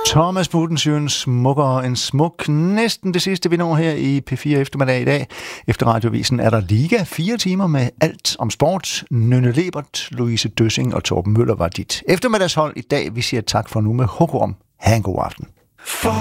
Thomas Budensjøen, smukkere end smuk. Næsten det sidste, vi når her i P4 eftermiddag i dag. Efter radiovisen er der Liga. 4 timer med alt om sport. Nynne Lebert, Louise Døssing og Torben Møller var dit eftermiddagshold i dag. Vi siger tak for nu med Hugo om. Ha' en god aften.